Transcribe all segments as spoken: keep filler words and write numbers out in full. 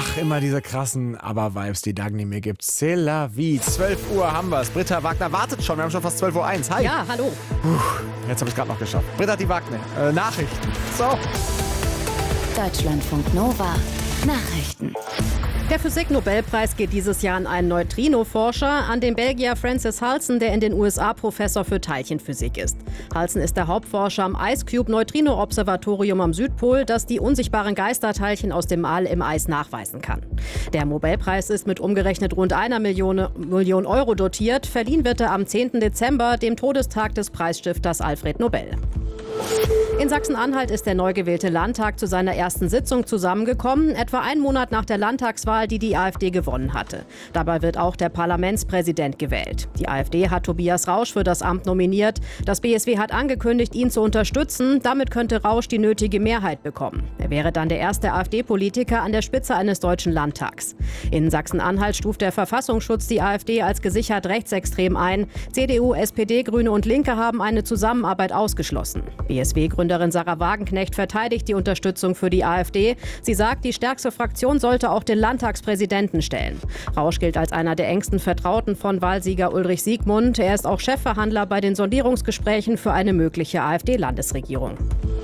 Ach, immer diese krassen Aber-Vibes, die Dagny mir gibt. C'est la vie. zwölf Uhr haben wir's. Britta Wagner wartet schon. Wir haben schon fast zwölf Uhr eins. Hi. Ja, hallo. Puh, jetzt habe ich gerade noch geschafft. Britta die Wagner. Äh, Nachrichten. So. Deutschlandfunk Nova. Nachrichten. Der Physik-Nobelpreis geht dieses Jahr an einen Neutrino-Forscher, an den Belgier Francis Halsen, der in den U S A Professor für Teilchenphysik ist. Halsen ist der Hauptforscher am IceCube-Neutrino-Observatorium am Südpol, das die unsichtbaren Geisterteilchen aus dem All im Eis nachweisen kann. Der Nobelpreis ist mit umgerechnet rund einer Million, Million Euro dotiert. Verliehen wird er am zehnten Dezember, dem Todestag des Preisstifters Alfred Nobel. In Sachsen-Anhalt ist der neu gewählte Landtag zu seiner ersten Sitzung zusammengekommen, etwa einen Monat nach der Landtagswahl, die die AfD gewonnen hatte. Dabei wird auch der Parlamentspräsident gewählt. Die AfD hat Tobias Rausch für das Amt nominiert. Das B S W hat angekündigt, ihn zu unterstützen. Damit könnte Rausch die nötige Mehrheit bekommen. Er wäre dann der erste AfD-Politiker an der Spitze eines deutschen Landtags. In Sachsen-Anhalt stuft der Verfassungsschutz die AfD als gesichert rechtsextrem ein. C D U, S P D, Grüne und Linke haben eine Zusammenarbeit ausgeschlossen. B S W-Gründerin Sarah Wagenknecht verteidigt die Unterstützung für die AfD. Sie sagt, die stärkste Fraktion sollte auch den Landtagspräsidenten stellen. Rausch gilt als einer der engsten Vertrauten von Wahlsieger Ulrich Siegmund. Er ist auch Chefverhandler bei den Sondierungsgesprächen für eine mögliche AfD-Landesregierung.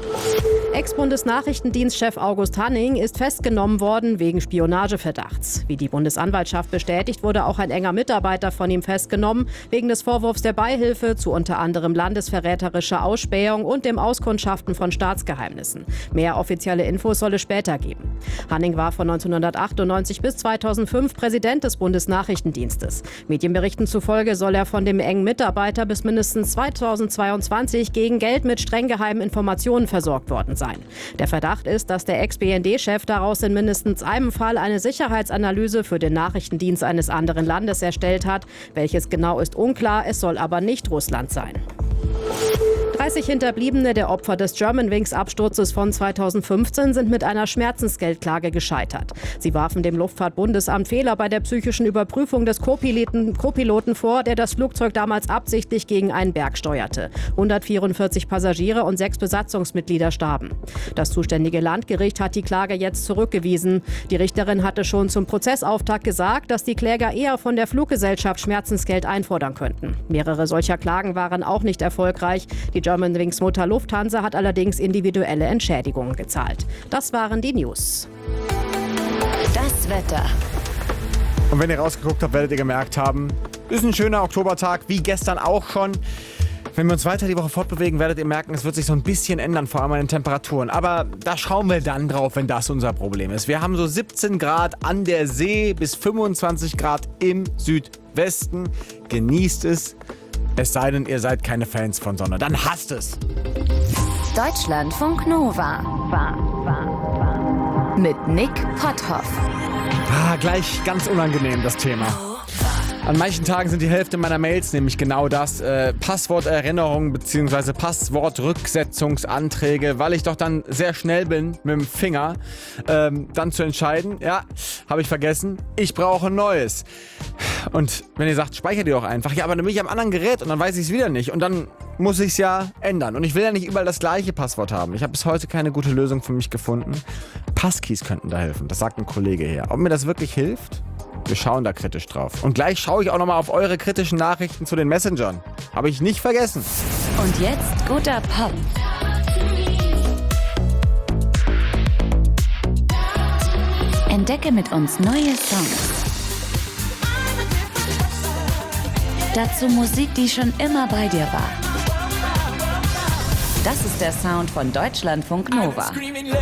Ex-Bundesnachrichtendienstchef August Hanning ist festgenommen worden wegen Spionageverdachts. Wie die Bundesanwaltschaft bestätigt, wurde auch ein enger Mitarbeiter von ihm festgenommen, wegen des Vorwurfs der Beihilfe zu unter anderem landesverräterischer Ausspähung und dem Auskundschaften von Staatsgeheimnissen. Mehr offizielle Infos soll es später geben. Hanning war von neunzehnhundertachtundneunzig bis zweitausendfünf Präsident des Bundesnachrichtendienstes. Medienberichten zufolge soll er von dem engen Mitarbeiter bis mindestens zweitausendzweiundzwanzig gegen Geld mit streng geheimen Informationen versorgt worden sein. Der Verdacht ist, dass der Ex-B N D-Chef daraus in mindestens einem Fall eine Sicherheitsanalyse für den Nachrichtendienst eines anderen Landes erstellt hat. Welches genau ist unklar, es soll aber nicht Russland sein. dreißig Hinterbliebene der Opfer des Germanwings-Absturzes von zweitausendfünfzehn sind mit einer Schmerzensgeldklage gescheitert. Sie warfen dem Luftfahrtbundesamt Fehler bei der psychischen Überprüfung des Co-Piloten, Co-Piloten vor, der das Flugzeug damals absichtlich gegen einen Berg steuerte. hundertvierundvierzig Passagiere und sechs Besatzungsmitglieder starben. Das zuständige Landgericht hat die Klage jetzt zurückgewiesen. Die Richterin hatte schon zum Prozessauftakt gesagt, dass die Kläger eher von der Fluggesellschaft Schmerzensgeld einfordern könnten. Mehrere solcher Klagen waren auch nicht erfolgreich. Die Germanwings Mutter Lufthansa hat allerdings individuelle Entschädigungen gezahlt. Das waren die News. Das Wetter. Und wenn ihr rausgeguckt habt, werdet ihr gemerkt haben, ist ein schöner Oktobertag, wie gestern auch schon. Wenn wir uns weiter die Woche fortbewegen, werdet ihr merken, es wird sich so ein bisschen ändern, vor allem an den Temperaturen. Aber da schauen wir dann drauf, wenn das unser Problem ist. Wir haben so siebzehn Grad an der See bis fünfundzwanzig Grad im Südwesten. Genießt es. Es sei denn, ihr seid keine Fans von Sonne. Dann hasst es. Deutschlandfunk Nova. Mit Nick Potthoff. Ah, gleich ganz unangenehm, das Thema. An manchen Tagen sind die Hälfte meiner Mails nämlich genau das, äh, Passworterinnerungen bzw. Passwortrücksetzungsanträge, weil ich doch dann sehr schnell bin mit dem Finger, ähm, dann zu entscheiden, ja, habe ich vergessen, ich brauche ein neues. Und wenn ihr sagt, speichert ihr doch einfach, ja, aber dann bin ich am anderen Gerät und dann weiß ich es wieder nicht und dann muss ich es ja ändern. Und ich will ja nicht überall das gleiche Passwort haben. Ich habe bis heute keine gute Lösung für mich gefunden. Passkeys könnten da helfen, das sagt ein Kollege hier. Ob mir das wirklich hilft? Wir schauen da kritisch drauf. Und gleich schaue ich auch nochmal auf eure kritischen Nachrichten zu den Messengern. Habe ich nicht vergessen. Und jetzt guter Pop. Entdecke mit uns neue Songs. Dazu Musik, die schon immer bei dir war. Das ist der Sound von Deutschlandfunk Nova.